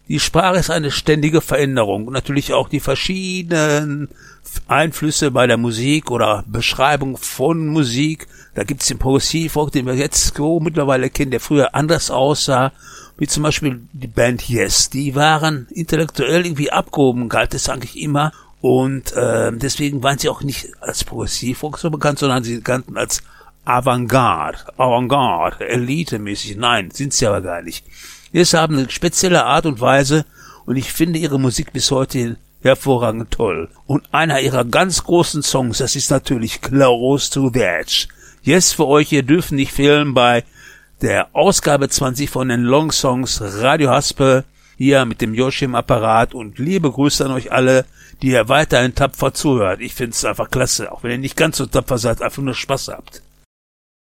Die Sprache ist eine ständige Veränderung und natürlich auch die verschiedenen Einflüsse bei der Musik oder Beschreibung von Musik. Da gibt's den Progressivrock, den wir jetzt so mittlerweile kennen, der früher anders aussah, wie zum Beispiel die Band Yes. Die waren intellektuell irgendwie abgehoben, galt es eigentlich immer, und deswegen waren sie auch nicht als Progressivrock so bekannt, sondern sie kannten als Avantgarde, elitemäßig. Nein, sind sie aber gar nicht. Yes haben eine spezielle Art und Weise und ich finde ihre Musik bis heute hervorragend toll. Und einer ihrer ganz großen Songs, das ist natürlich Close to the Edge. Yes, für euch, ihr dürfen nicht fehlen bei der Ausgabe 20 von den Long Songs Radio Haspel, hier mit dem Yoshi im Apparat, und liebe Grüße an euch alle, die ihr weiterhin tapfer zuhört. Ich find's einfach klasse, auch wenn ihr nicht ganz so tapfer seid, einfach nur Spaß habt.